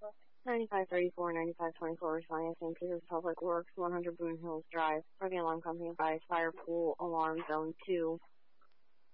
9534, 9524, responding to St. Peter's Public Works, 100 Boone Hills Drive, for the alarm company by Fire Pool Alarm Zone 2.